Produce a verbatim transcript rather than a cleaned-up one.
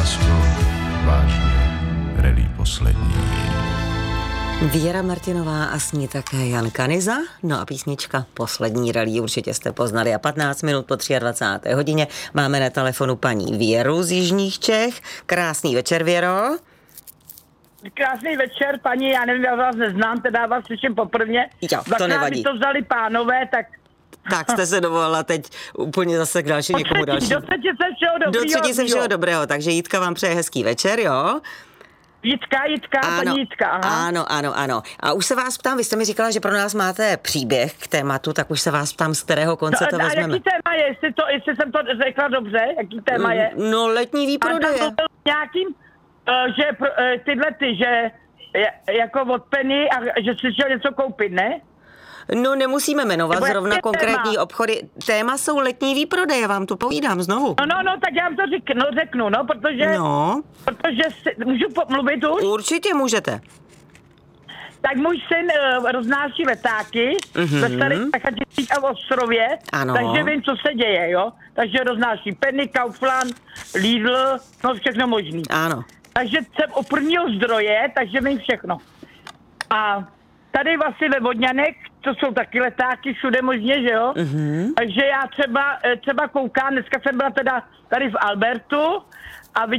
lásko, vážně, rally poslední. Věra Martinová a s ní také Jan Kanyza. No a písnička Poslední rally určitě jste poznali. A patnáct minut po dvacáté třetí hodině máme na telefonu paní Věru z Jižních Čech. Krásný večer, Věro. Krásný večer, paní, já nevím, já vás neznám, teda vás slyším poprvně. Jo, to nevadí. to vzali pánové, tak... Tak jste se dovolila teď úplně zase k další, někomu další. Do třetí se všeho dobrého. Do třetí se všeho dobrého, takže Jitka vám přeje hezký večer, jo? Jitka, Jitka, ano, paní Jitka, aha. Ano, ano, ano. A už se vás ptám, vy jste mi říkala, že pro nás máte příběh k tématu, tak už se vás ptám, z kterého konce to no, vezmeme. A jaký téma je, jestli, to, jestli jsem to řekla dobře, jaký téma je? No, letní výprodeje. A tam nějakým, uh, že uh, tyhle ty, že jako od Penny a že si chtěl něco koupit, ne? No, nemusíme jmenovat Nebo zrovna konkrétní téma? obchody. Téma jsou letní výprodeje, vám to povídám znovu. No, no, no, tak já vám to řeknu, řeknu, no, protože, No. protože si, můžu mluvit už? Určitě můžete. Tak můj syn uh, roznáší letáky Mhm. ve starých Prachaticích a ostrově, Ano. takže vím, co se děje, jo. Takže roznáší Penny, Kaufland, Lidl, no všechno možný. Ano. Takže jsem u prvního zdroje, takže vím všechno. A tady vlastně ve Vodňanech, to jsou taky letáky, všude možně, že jo? Mhm. Takže já třeba, třeba koukám, dneska jsem byla teda tady v Albertu a